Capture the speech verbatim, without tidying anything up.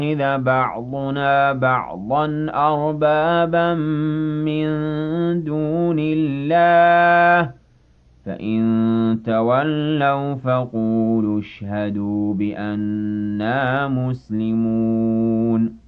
إذا بعضنا بعضا أربابا من دون الله فإن تولوا فقولوا اشهدوا بأننا مسلمون